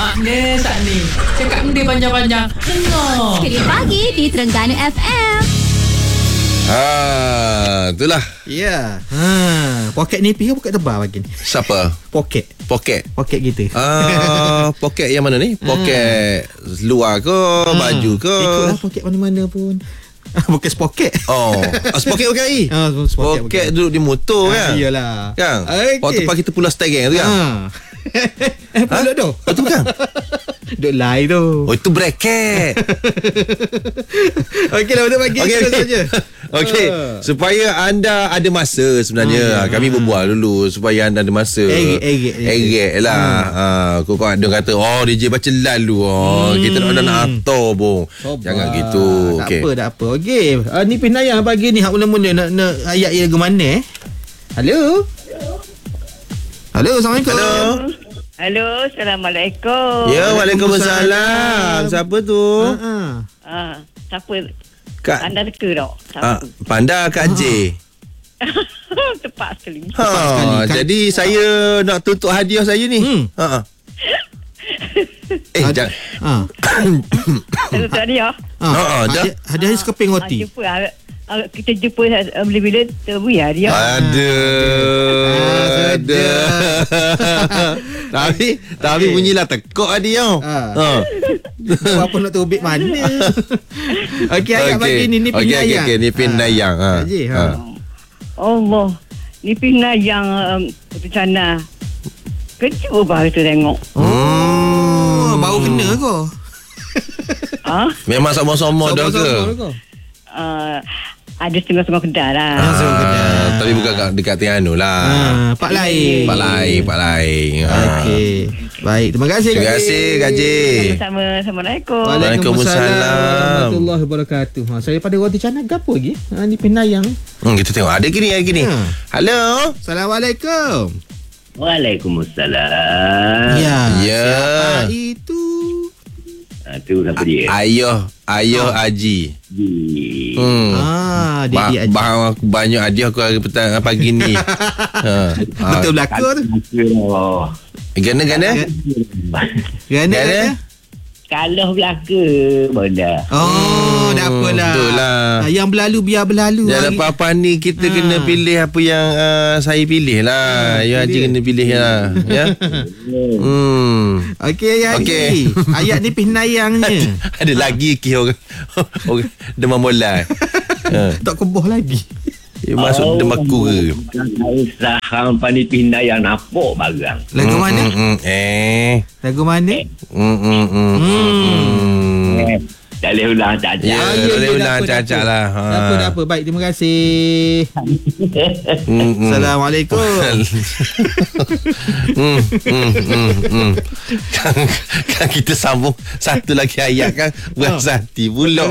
Maknanya saat ni cakap benda panjang-panjang. Dengar Sekali pagi di Terengganu FM. Itulah. Ya. Poket nipis ke poket tebal pagi ni? Siapa? Poket kita. Poket yang mana ni? Poket luar ke, baju ke? Ikutlah poket mana-mana pun. Bukan spoket. Spoket bukan air. Poket duduk di motor kan? Iyalah. Kan? Okay. Waktu pagi tu pulau stegen tu kan? Pulak tu. Itu bukan? Duduk lain tu. Oh, itu bracket. Okey lah, untuk pagi kita saja. Okey, supaya anda ada masa sebenarnya. Kami berbual dulu supaya anda ada masa. Erek lah. Kau ada kata, DJ baca lalu. Kita nak atur pun. Jangan gitu. Tak apa. Okey, nipis nayang pagi ni hak mula-mula nak ayat lagu mana Halo, Assalamualaikum. Halo, Assalamualaikum. Ya, Waalaikumsalam. Siapa tu? Siapa? Kak Anda teka tak? Siapa? Panda Kak J. Tepat sekali. Jadi saya nak tuntut hadiah saya ni. Jangan. Tuntut hadiah? Dah. Hadiah sekeping roti. Kita jumpa bila-bila terbui hadiah. Ada. Tapi bunyilah tekuk hadiah. Apa nak terbit mana? Okey, ayat pagi ni nipis nayang. Okey, nipis nayang. Allah, nipis nayang bencana. Kejut baru tu tengok. Baru kena ke? Memang sama-sama dah ke? Ada setengah-setengah kedai lah. Tapi bukan dekat Terengganu lah. Pak lain. Okey. Baik, terima kasih Kak J. Sama-sama. Assalamualaikum. Waalaikumsalam. Warahmatullahi wabarakatuh. Saya pada roti canai gapo lagi? Nipis nayang. Kita tengok ada gini. Halo. Assalamualaikum. Waalaikumsalam. Ya. Ya. Siapa itu? Tu siapa dia? Ayah Haji. Dia Haji. Banyak hadiah aku hari petang pagi ni. Betul belaka tu. Gana. Kalah belaka benda. Dah apalah. Betul lah. Yang berlalu biar berlalu. Jangan apa-apa ni kita kena pilih apa yang saya pilih lah. Ya Haji kena pilih lah. Ya. Okey Ayat Haji. Ayat nipis nayangnya. Ada lagi orang demam bola. Tak keboh lagi. Masuk demaku ke? Saham panipis nayang nampak barang. Lagu mana? Lagu mana? Tak boleh ulang Caca. Boleh ulang Caca lah. Tak apa. Baik, terima kasih. Assalamualaikum. Kan kita sambung satu lagi ayat kan berasa hati pula.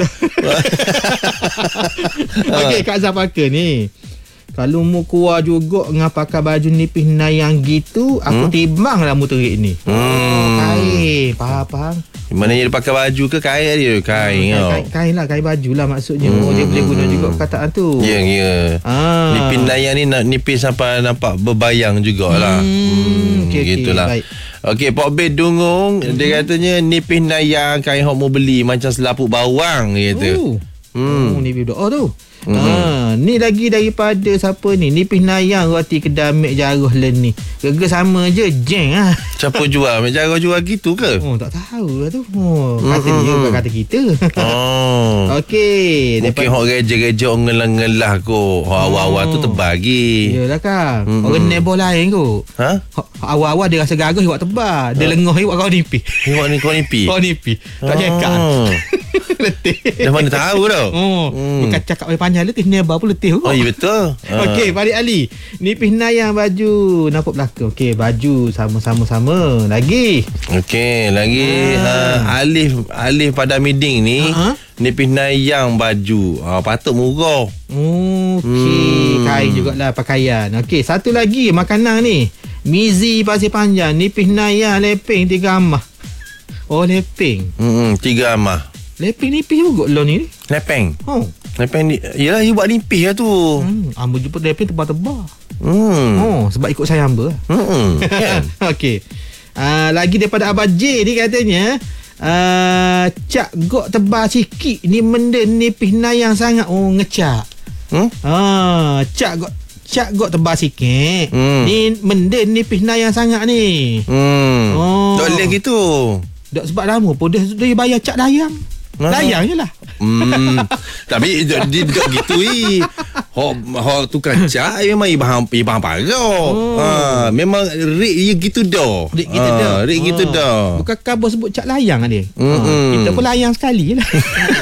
Okey, Kak Zafaka ni. Kalau mu keluar juga dengan pakai baju nipis nayang gitu, aku timbang lah mu terik ni. Kain. Faham? Maknanya dia pakai baju ke kain dia? Kain. Kain lah, kain baju lah maksudnya. Dia boleh guna juga perkataan tu. Ya. Nipis nayang ni nipis sampai nampak berbayang jugalah. Gitulah. Baik. Okey, Pak B Dungung, dia katanya nipis nayang kain hok mau beli macam selaput bawang gitu. Nipis doa tu. Ni lagi daripada siapa ni? Nipis nayang roti kedai Mek Jarah Len ni. Gega sama je, jeng lah. Siapa jual? Mek Jarah jual gitu ke? Tak tahu lah tu. Kata dia bukan kata kita. Okey. Mungkin hok reja-reja ngelah-ngelah kot. Hok awal-awal tu terbagi. Yalah kan. Orang neighbor lain kot. Awal-awal dia rasa gagah buat tebal. Dia lengah buat kau nipis. Kau nipis? Kau nipis. Tak cakap. Letih. Dah mana tahu tau. Bukan cakap oleh panjang letih, neighbor pun letih kot. Ya betul. Okey, Farid Ali. Nipis nayang baju nampak belakang. Okey, baju sama-sama. Lagi. Okey, lagi Alif pada meeting ni nipis nayang baju. Patut murah. Okey, kain jugalah pakaian. Okey, satu lagi makanan ni. Mizi Pasir Panjang, nipis nayang leping 3 amah. Leping. 3 amah. Leping nipis juga lo ni. Leping. Leping ni yalah you buat nipis lah tu. Ambo jumpa leping tebal-tebal. Hmm. Oh, sebab ikut saya hamba. Kan? Okey. Lagi daripada Abah J ni katanya, cak gok tebal sikit ni benda nipis nayang sangat. Oh, ngecak. Cak gok tebal sikit. Ni benda nipis nayang sangat ni. Tak boleh gitu. Tak sebab lama pun dia bayar cak dayang. Dayang je lah. Tapi dia tak gitu. Hok tukang cat memang ibang parah. Memang rate dia gitu dah. Rate gitu dah. Bukan khabar sebut cak layang dia. Kita pun layang sekali je lah.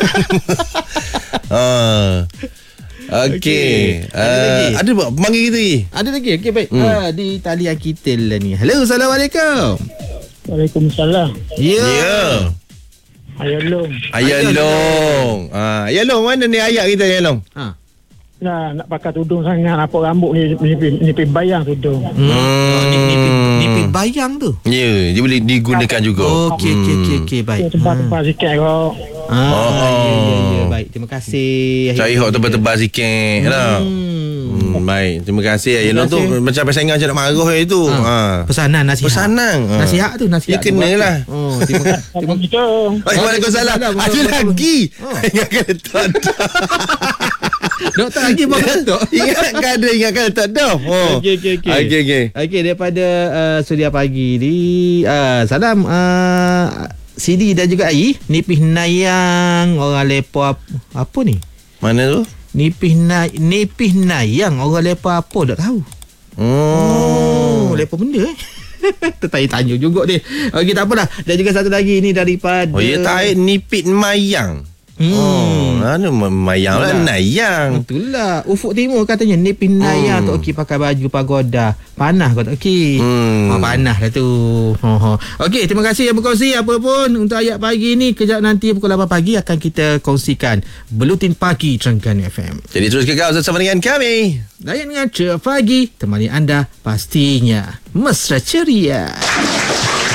Okey. Ada panggil kita ni? Ada lagi. Okey, baik. Di talian kita lah ni. Hello, Assalamualaikum. Waalaikumsalam. Ya. Ayalong. Ayalong mana ni ayat kita Ayalong? Nak pakai tudung sangat, nampak rambut ni nipis bayang tudung. Nipis bayang tu. Ya, dia boleh digunakan juga. Okey, baik. Tebal-tebal sikit kau. Ya, baik. Terima kasih. Cari hok tebal-tebal sikit lah. Baik, terima kasih. Ayalong tu macam persaingan macam nak marah itu. Pesanan nasihat. Nasihat tu nasihat. Dia kenalah. Terima kasih. Waalaikumsalam. Ada lagi. Ingatkan letak dah. Doktor lagi bawa letak. Ingatkan letak dah. Okey. Daripada Suria Pagi ni, salam Sidi dan juga Ai. Nipis nayang orang lepo apa ni? Mana tu? Nipis nayang orang lepo apa tak tahu. Lepo benda tertanya-tanya juga dia. Okey, tak apalah. Dan juga satu lagi ni daripada tarik nipis mayang. Mana mayang lah, nayang. Betul lah. Ufuk Timur katanya nipis nayang tak okey pakai baju pagoda. Panas kau tak okey. Panas dah tu. Okey, terima kasih yang berkongsi. Apa pun untuk ayat pagi ni, kejap nanti pukul 8 pagi akan kita kongsikan Buletin Pagi Terengganu FM. Jadi terus kekal bersama dengan kami. Layan dengan Ceria Pagi, temani anda pastinya mesra ceria.